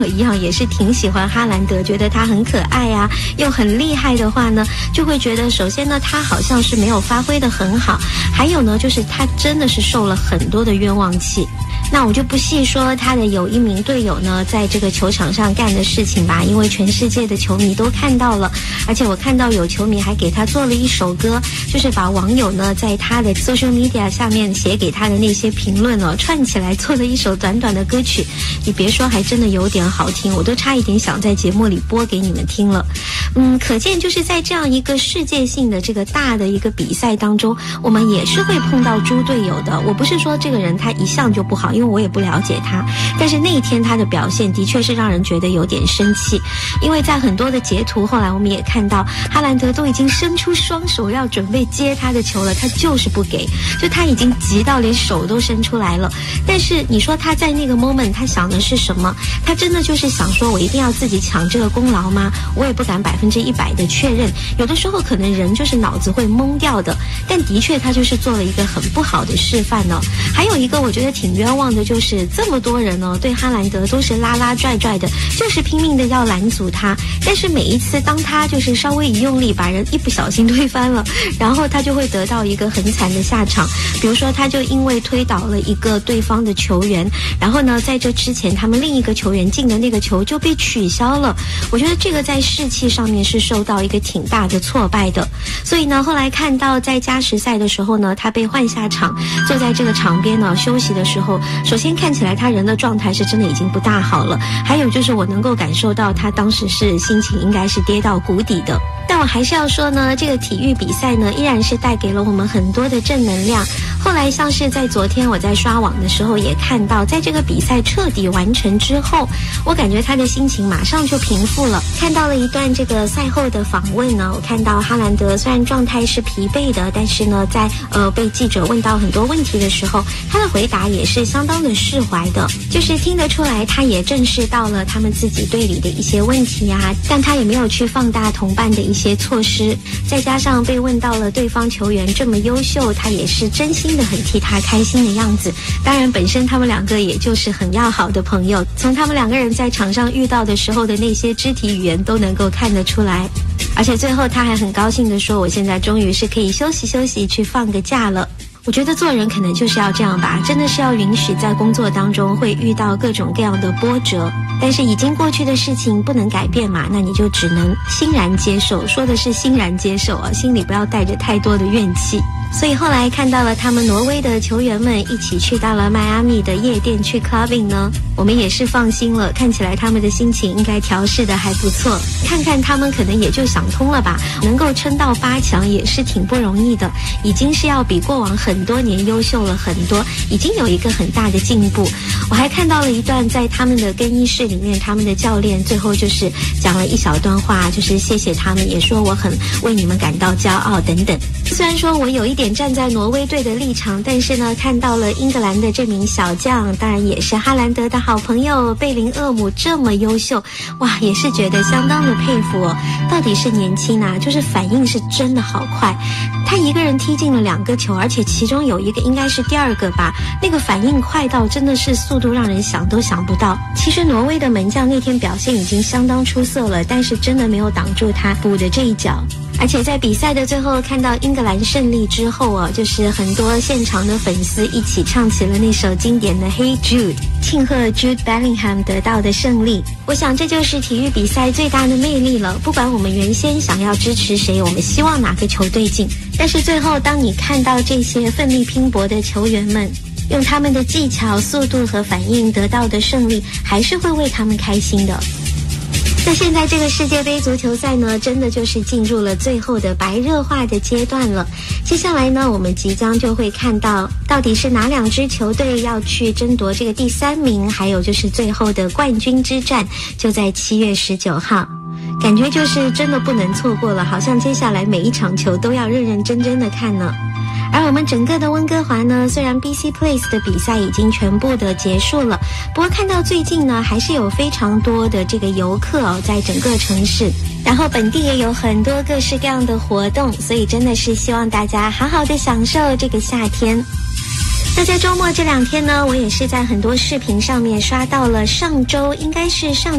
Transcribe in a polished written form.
一样也是挺喜欢哈兰德，觉得他很可爱啊，又很厉害的话呢，就会觉得首先呢，他好像是没有发挥得很好，还有呢，就是他真的是受了很多的冤枉气。那我就不细说他的有一名队友呢，在这个球场上干的事情吧，因为全世界的球迷都看到了，而且我看到有球迷还给他做了一首歌，就是把网友呢在他的 social media 下面写给他的那些评论哦，串起来做了一首短短的歌曲。你别说，还真的有点好听，我都差一点想在节目里播给你们听了。可见就是在这样一个世界性的这个大的一个比赛当中，我们也是会碰到猪队友的。我不是说这个人他一向就不好，因为我也不了解他，但是那一天他的表现的确是让人觉得有点生气，因为在很多的截图后来我们也看到哈兰德都已经伸出双手要准备接他的球了，他就是不给，就他已经急到连手都伸出来了。但是你说他在那个 moment 他想的是什么？他真的就是想说我一定要自己抢这个功劳吗？我也不敢100%的确认，有的时候可能人就是脑子会懵掉的，但的确他就是做了一个很不好的示范呢。还有一个我觉得挺冤枉的，就是这么多人呢对哈兰德都是拉拉拽拽的，就是拼命的要拦阻他，但是每一次当他就是稍微一用力把人一不小心推翻了，然后他就会得到一个很惨的下场。比如说他就因为推倒了一个对方的球员，然后呢在这之前他们另一个球员进的那个球就被取消了，我觉得这个在士气上面是受到一个挺大的挫败的。所以呢后来看到在加时赛的时候呢，他被换下场，坐在这个场边呢休息的时候，首先看起来他人的状态是真的已经不大好了，还有就是我能够感受到他当时是心情应该是跌到谷底的。但我还是要说呢，这个体育比赛呢依然是带给了我们很多的正能量。后来像是在昨天我在刷网的时候也看到，在这个比赛彻底完成之后，我感觉他的心情马上就平复了。看到了一段这个赛后的访问呢，我看到哈兰德虽然状态是疲惫的，但是呢在被记者问到很多问题的时候，他的回答也是相当的释怀的，就是听得出来他也正视到了他们自己队里的一些问题啊，但他也没有去放大同伴的一些措施，再加上被问到了对方球员这么优秀，他也是真心的很替他开心的样子。当然本身他们两个也就是很要好的朋友，从他们两个人在场上遇到的时候的那些肢体语言都能够看得出来。而且最后他还很高兴地说，我现在终于是可以休息休息，去放个假了。我觉得做人可能就是要这样吧，真的是要允许在工作当中会遇到各种各样的波折，但是已经过去的事情不能改变嘛，那你就只能欣然接受，说的是欣然接受啊，心里不要带着太多的怨气。所以后来看到了他们挪威的球员们一起去到了迈阿密的夜店去 clubbing 呢，我们也是放心了，看起来他们的心情应该调试的还不错。看看他们可能也就想通了吧，能够撑到8强也是挺不容易的，已经是要比过往很多年优秀了很多，已经有一个很大的进步。我还看到了一段在他们的更衣室里面，他们的教练最后就是讲了一小段话，就是谢谢他们，也说我很为你们感到骄傲等等。虽然说我有一点站在挪威队的立场，但是呢看到了英格兰的这名小将，当然也是哈兰德的好朋友贝林厄姆这么优秀，哇，也是觉得相当的佩服哦。到底是年轻啊，就是反应是真的好快，他一个人踢进了2个球，而且其中有一个应该是第2个吧，那个反应快到真的是速度让人想都想不到。其实挪威的门将那天表现已经相当出色了，但是真的没有挡住他补的这一脚。而且在比赛的最后看到英格兰胜利之后啊，就是很多现场的粉丝一起唱起了那首经典的 Hey Jude， 庆贺 Jude Bellingham 得到的胜利。我想这就是体育比赛最大的魅力了，不管我们原先想要支持谁，我们希望哪个球队进，但是最后当你看到这些奋力拼搏的球员们用他们的技巧、速度和反应得到的胜利，还是会为他们开心的。那现在这个世界杯足球赛呢，真的就是进入了最后的白热化的阶段了。接下来呢，我们即将就会看到到底是哪2支球队要去争夺这个第3名，还有就是最后的冠军之战，就在7月19号。感觉就是真的不能错过了，好像接下来每一场球都要认认真真的看呢。而我们整个的温哥华呢，虽然 BC Place 的比赛已经全部的结束了，不过看到最近呢，还是有非常多的这个游客哦，在整个城市，然后本地也有很多各式各样的活动，所以真的是希望大家好好的享受这个夏天。那在周末这2天呢，我也是在很多视频上面刷到了上周应该是上